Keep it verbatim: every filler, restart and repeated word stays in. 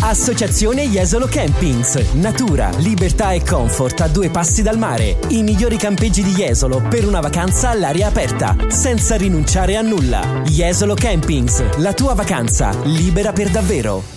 Associazione Jesolo Campings. Natura, libertà e comfort a due passi dal mare. I migliori campeggi di Jesolo per una vacanza all'aria aperta, senza rinunciare a nulla. Jesolo Campings, la tua vacanza libera per davvero.